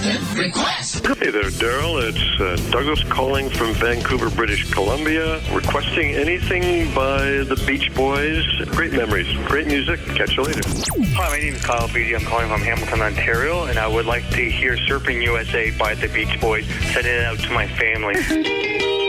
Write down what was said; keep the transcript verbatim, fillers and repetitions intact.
Request. Hey there, Daryl. It's uh, Douglas calling from Vancouver, British Columbia, requesting anything by the Beach Boys. Great memories, great music. Catch you later. Hi, my name is Kyle Beatty. I'm calling from Hamilton, Ontario, and I would like to hear Surfing U S A by the Beach Boys. Send it out to my family.